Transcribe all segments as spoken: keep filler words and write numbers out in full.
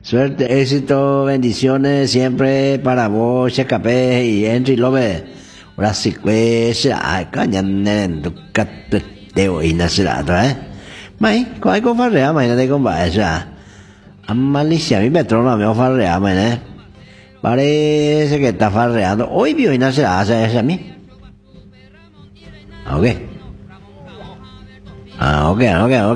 Suerte, éxito, bendiciones siempre para vos, Checapé y Henry López. Ahora sí, pues, ay, cañan, tu cateo y nacerado, ¿eh? Mày, có ai có phát rẻ mày đây con bà sao? Amalia, mi patrón me va a farrear, mày, ¿eh? Parece que está farreando. Hoy vio y nacerá, ¿sabes a mí? Ok. Ah, ok, ok, ok.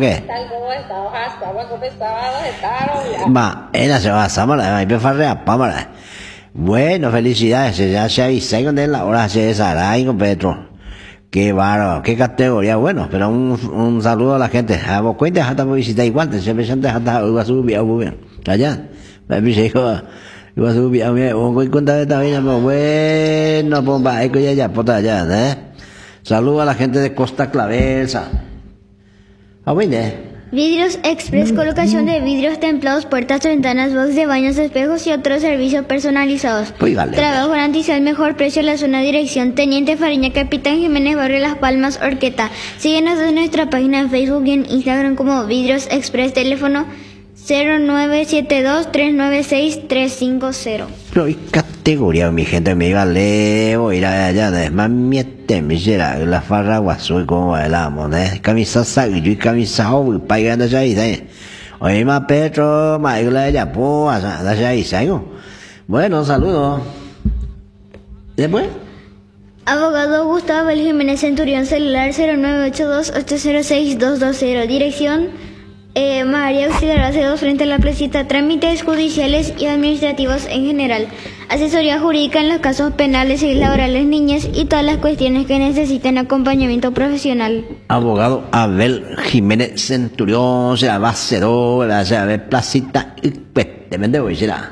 Ma, ella se va a Samara, y me farrea, pámara. Bueno, felicidades, ya se avisa con él, ahora se deshará y con Petro. Qué bárbaro, qué categoría, bueno, pero un, un saludo a la gente. A vos cuentas hasta por visitar igual, te se presenta hasta iba a subir a bien. Allá, me dice, hijo, iba a subir a bien, un cuenta de esta vida, bueno, pompa, eco ya, ya, pota allá, ¿eh? Saludo a la gente de Costa Clavelsa. Ah, bueno, Vidrios Express, colocación de vidrios templados, puertas, ventanas, box de baños, espejos y otros servicios personalizados. Pues vale. Trabajo garantizado el mejor precio en la zona de dirección. Teniente Fariña, Capitán Jiménez, Barrio Las Palmas, Orqueta. Síguenos en nuestra página en Facebook y en Instagram como Vidrios Express. Teléfono cero nueve siete dos, tres nueve seis, tres cinco cero. Pero hay categoría, mi gente, me iba a leer, ir allá, ¿no? Más miete, me será, la farra guasoy como bailamos, ¿no? Camisa sagillo y camisa hoy, paigando allá y ¿no? Oye, más Petro, más la de allá, pues, allá y ¿no? Bueno, saludos. ¿Después? Abogado Gustavo El Jiménez Centurión, celular cero nueve ocho dos, ocho cero seis, dos dos cero. Dirección Eh, María Auxiliar dos frente a la placita, trámites judiciales y administrativos en general, asesoría jurídica en los casos penales y laborales, niñez y todas las cuestiones que necesiten acompañamiento profesional. Abogado Abel Jiménez Centurión, o sea, Bacero, o sea, Abel Placita, y pues, te vende hoy, será.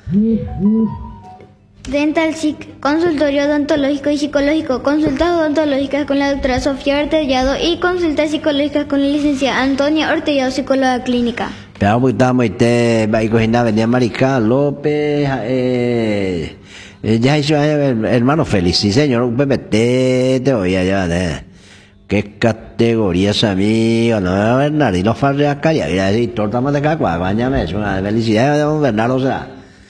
Dental Sic, consultorio odontológico y psicológico, consultas odontológicas con la doctora Sofía Ortellado y consultas psicológicas con la licenciada Antonia Ortellado, psicóloga clínica. Pero pues estamos este Baico Gina venía Marica López, eh, eh, ya hizo eh, hermano Félix, sí señor, un P P T, te voy allá, ¿eh? Qué categorías amigos, no Bernardino Farrea Caria, y así, torta más de cacua, bañame, es una felicidad de don Bernardo, o sea.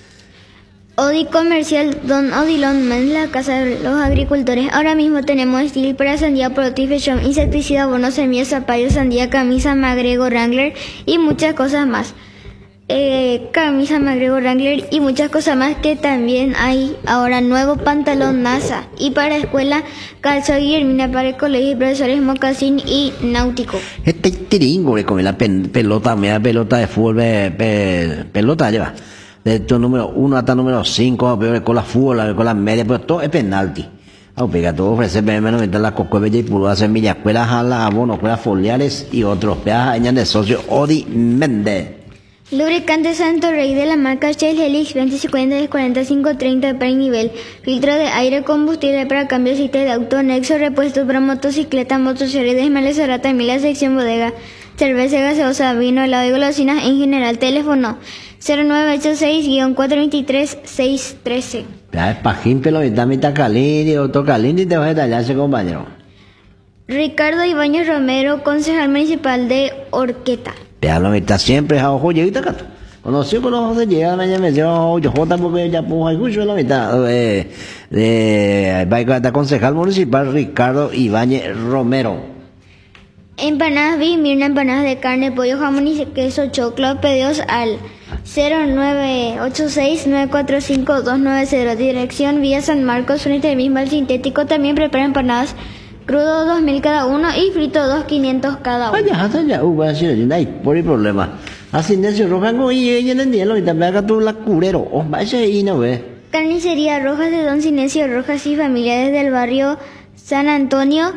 Odi Comercial, Don Odilon Man, la casa de los agricultores. Ahora mismo tenemos estilo para sandía, Protifesion, insecticida, bonos, semillas, zapallos, sandía, camisa, Magrego, Wrangler y muchas cosas más. Eh, camisa, Magrego, Wrangler y muchas cosas más que también hay ahora nuevo pantalón NASA. Y para escuela, calzo Guillermina, para el colegio y profesores, mocasín y náutico. Este tiringo, le come la pen, pelota, me da pelota de fútbol, pe, pe, pelota lleva. De tu número uno hasta número cinco, pero con la fútbol, con la media, pero todo es penalti. Ah, pega todo, ofrece menos meter la coco bella y puro, hacer millas, escuelas, jala, abono, escuelas foliares y otros. Peajas, añan de socio, Odi Méndez. Lubricante Santo Rey de la marca Shell Helix veinte cincuenta cuarenta y cinco treinta para nivel. Filtro de aire, combustible para cambio, aceite de auto, Nexo, repuesto para motocicleta, motosierra, desmalezadora, también la sección bodega. Cerveza, gaseosa, vino, helado y golosinas en general. Teléfono cero nueve ocho seis, cuatro dos tres, seis uno tres. Ya es pajín, pero está mitad caliente, otro caliente y te vas a detallarse, compañero. Ricardo Ibáñez Romero, concejal municipal de Orqueta. Ya lo mitad siempre a ojo, lleguita acá. Conoció con los ojos de llegar, mañana me dio ojo, yo jota porque ya puso hay mucho en la mitad. De, de, de, concejal municipal Ricardo Ibáñez Romero. Empanadas Vi, Mirna, empanadas de carne, pollo, jamón y queso, choclo, pedidos al cero nueve ocho seis, nueve cuatro cinco, dos nueve cero. Dirección Vía San Marcos, frente al mismo al sintético. También prepara empanadas crudo dos mil cada uno y frito dos quinientos cada uno. Vaya, hasta ya, uh, va a decir, no hay por el problema. Así Necio Roja, no, y ella no entiende, y también acá tú la curero, oh, vaya y no ve. Carnicería Rojas de Don Sinesio Rojas y familia desde el barrio San Antonio.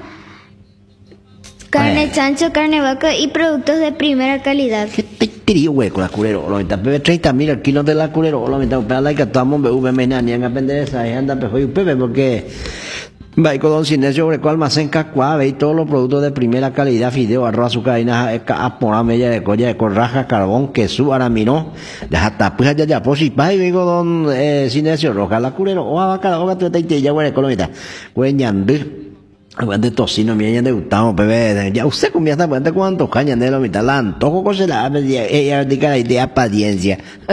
Carne chancho, carne vaca y productos de primera calidad. ¿Qué te quería, güey, con la curero? Lo mitad, bebe treinta mil al kilo de la curero. Lo mitad, pero la que estamos, bebe, mena, ni en aprender esa, y anda, pejo y pepe, porque va con Don Sinesio, sobre cual almacén cacuave y todos los productos de primera calidad, fideo, arroz, azúcar, harina, apora, media de colla, de corraja, carbón, queso, aramino, de hasta pues ya ya, pues si pa, y digo Don eh, Sinesio, roja, la curero, o a vaca, o a tu te ya, güey, con lo mitad, güey, ñandú. De tocino, mi de gustamos, bebé. Ya usted comía hasta cuánto cañas de lo mitad, la antojo con la ella indica la idea paciencia.